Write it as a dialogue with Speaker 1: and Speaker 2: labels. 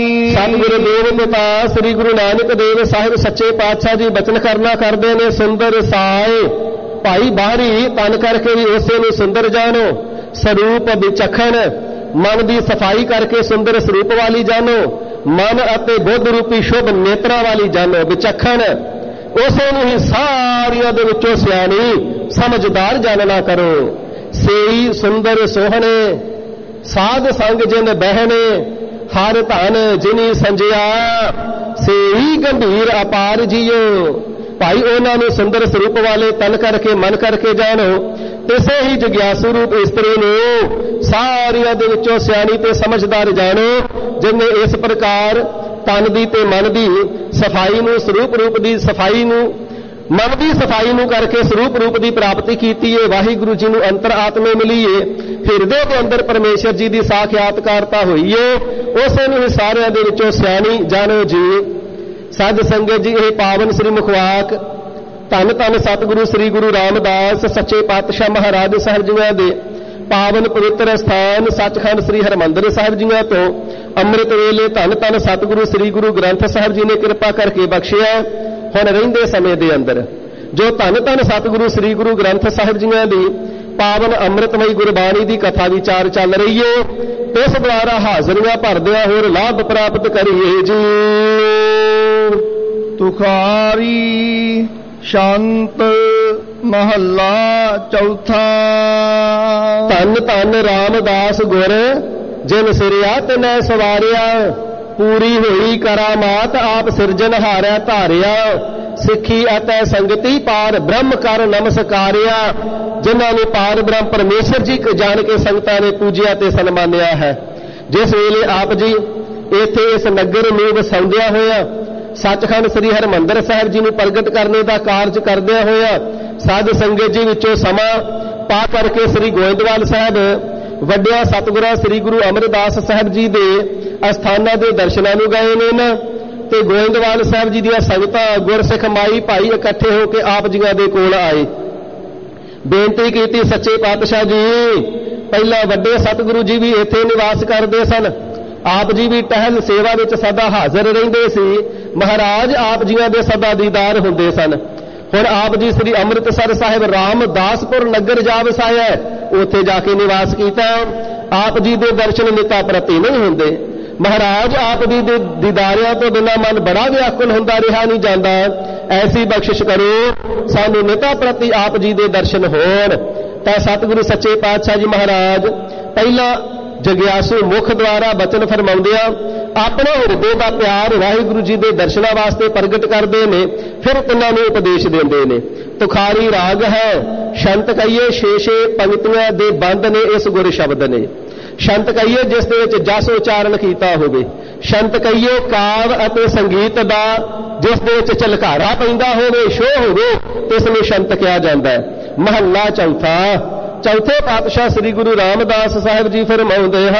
Speaker 1: सतगुरु देव पिता श्री गुरु नानक देव साहिब सच्चे पातशाह जी बचन करना करते ने सुंदर साए भाई बाहरी तन करके भी उसे नूं सुंदर जानो स्वरूप विचखण मन की सफाई करके सुंदर स्वरूप वाली जानो मन अते बुद्ध रूपी शुभ नेत्रा वाली जानो विचखण उसे नूं ही सारियां दे विचों सियाणी समझदार जानना करो सेई सुंदर सोहने साध संग जिन बहने हर धन जिनी संजिया सेई गंभीर अपार जियो भाई उन्होंने सुंदर स्वरूप वाले तन करके मन करके जानो इसे ही जग्यासु रूप इस्त्री नूं सारियां दे विचों सियाणी ते समझदार जानो जिन्हें इस प्रकार तन दी ते मन दी सफाई नूं स्वरूप रूप दी सफाई नूं मन की सफाई नूं करके स्वरूप रूप की प्राप्ति की है वाहिगुरु जी नूं अंतर आत्मे मिली है हिरदे के अंदर परमेश्वर जी की साख्यातकारता हुई है उसे नूं सारियां दे विचों सियाणी जानो जी साध संगत जी यह पावन श्री मुखवाक धन धन सतगुरु श्री गुरु रामदास सच्चे पातशाह महाराज साहिब जियां दे पावन पवित्र स्थान सचखंड श्री हरमंदर साहिब जियां तो अमृत वेले धन धन सतगुरु श्री गुरु ग्रंथ साहिब जी ने कृपा करके बख्शिया हुण रहिंदे समय दे अंदर जो धन धन सतगुरु श्री गुरु ग्रंथ साहिब जियां दी पावन अमृतमई गुरबाणी की कथा विचार चल रही है इस द्वारा हाजरियां भरदियां होर लाभ प्राप्त करिए जी।
Speaker 2: तुखारी शांत महला चौथा
Speaker 1: धन धन रामदास गुर जिन सिरिया तिनै सवारिया पूरी हुई करामात आप सिरजनहारा धारिया सिखी अतै संगति पार ब्रह्म कर नमस्कारिया जिन्होंने पार ब्रह्म परमेश्वर जी जान के संगतां ने पूजिया ते सन्मानिया है। जिस वेले आप जी इत्थे इस नगर में वसाउंदिया होया सचखंड श्री हरमंदर साहिब जी नूं प्रगट करने का कारज करदिया होया साध संगत जी विचों समा पा करके श्री गोइंदवाल साहिब वड्डिया सतगुरा श्री गुरु अमरदास साहिब जी दे अस्थानां दे दर्शनां नूं गए ने ना ते गोइंदवाल साहिब जी दी संगतां गुरसिख माई भाई इकट्ठे होकर आप जियां दे कोल आए बेनती की सच्चे पातशाह जी पहला वड्डे सतगुरु जी भी इत्थे निवास करते सन आप जी भी टहल सेवा विच सदा हाजिर रहिंदे सी महाराज आप जियां दे सदा दीदार हुंदे सन हुण आप जी श्री अमृतसर साहिब रामदासपुर नगर जा वसाया उत्थे जाके निवास कीता आप जी दे दर्शन निता प्रति नहीं हुंदे महाराज आप जी दे दीदारियां तो बिना मन बड़ा व्याकुल हुंदा रहा नहीं जांदा ऐसी बख्शिश करो सानू निता प्रति आप जी दे दर्शन होण तां सतगुरु सच्चे पातशाह जी महाराज पहला जग्यासु मुख द्वारा बचन फरमाउंदिया अपने हिरदे का प्यार वाहिगुरु जी के दर्शनों वास्ते प्रगट करते हैं फिर उन्होंने उपदेश देंदे ने। तुखारी राग है शंत कहिए छे छे पंक्तियां दे बंद ने इस गुर शब्द ने शंत कहिए जिस दे विच जस उचारण कीता होवे शंत कहिए काव अते संगीत दा जिस दे विच झलकारा पैंदा होवे शो होवे इस नूं शंत कहा जांदा है। महला चौथा चौथे पातशाह श्री गुरु रामदास साहिब जी फरमाउंदे